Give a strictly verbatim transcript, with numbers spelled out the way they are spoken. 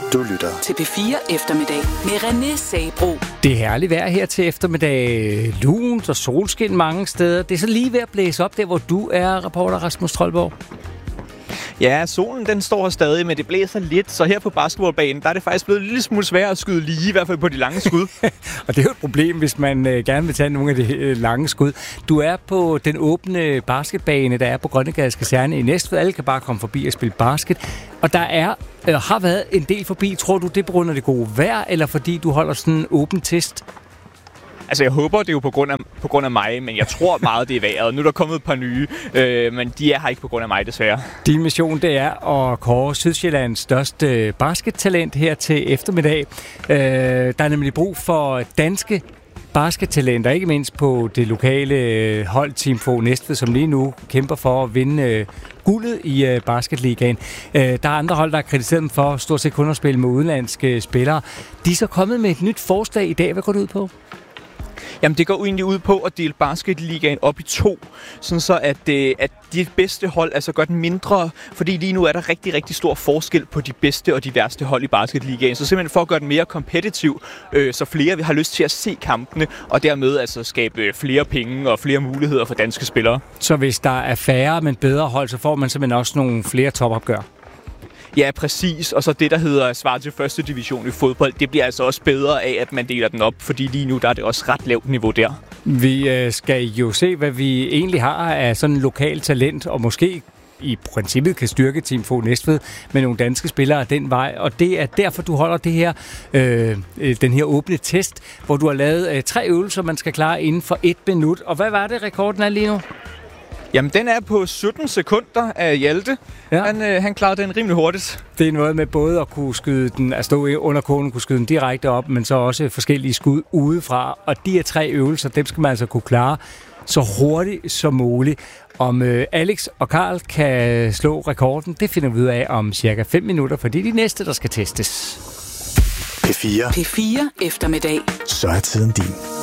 Du lytter til P fire Eftermiddag med René Sabro. Det er herligt vejr her til eftermiddag. Lunt og solskin mange steder. Det er så lige ved at blæse op der, hvor du er, reporter Rasmus Troldborg. Ja, solen den står her stadig, men det blæser lidt, så her på basketballbanen, der er det faktisk blevet en lille smule sværere at skyde lige, i hvert fald på de lange skud. Og det er jo et problem, hvis man øh, gerne vil tage nogle af de øh, lange skud. Du er på den åbne basketbane, der er på Grønnegades Kaserne i Næstved. Alle kan bare komme forbi og spille basket. Og der er, øh, har været en del forbi. Tror du, det er på grund af det gode vejr, eller fordi du holder sådan en åben test? Altså, jeg håber, det er jo på grund af, på grund af mig, men jeg tror meget, det er vejret. Nu er der kommet et par nye, øh, men de er her ikke på grund af mig, desværre. Din mission, det er at kåre Sydsjællands største baskettalent her til eftermiddag. Øh, der er nemlig brug for danske baskettalenter, ikke mindst på det lokale hold Team Fog Næstved, som lige nu kæmper for at vinde øh, guldet i øh, basketligaen. Øh, der er andre hold, der har kritiseret dem for stort set kun at spille med udenlandske spillere. De er så kommet med et nyt forslag i dag. Hvad går det ud på? Jamen, det går egentlig ud på at dele basketligaen op i to, sådan så at, øh, at de bedste hold altså gør den mindre, fordi lige nu er der rigtig, rigtig stor forskel på de bedste og de værste hold i basketligaen. Så simpelthen for at gøre den mere kompetitiv, øh, så flere vil have lyst til at se kampene, og dermed altså skabe flere penge og flere muligheder for danske spillere. Så hvis der er færre, men bedre hold, så får man simpelthen også nogle flere topopgør? Ja, præcis. Og så det, der hedder svar til første division i fodbold, det bliver altså også bedre af, at man deler den op, fordi lige nu der er det også ret lavt niveau der. Vi øh, skal jo se, hvad vi egentlig har af sådan en lokal talent, og måske i princippet kan styrke Team Fog Næstved med nogle danske spillere den vej. Og det er derfor, du holder det her, øh, den her åbne test, hvor du har lavet øh, tre øvelser, man skal klare inden for et minut. Og hvad var det, rekorden er lige nu? Jamen, den er på sytten sekunder af Hjalte. Ja. Han, øh, han klarede den rimelig hurtigt. Det er noget med både at kunne skyde den, at stå under konen, kunne skyde den direkte op, men så også forskellige skud udefra. Og de her tre øvelser, dem skal man altså kunne klare så hurtigt som muligt. Om øh, Alex og Karl kan slå rekorden, det finder vi ud af om cirka fem minutter, fordi de næste, der skal testes. P fire. P fire Eftermiddag. Så er tiden din.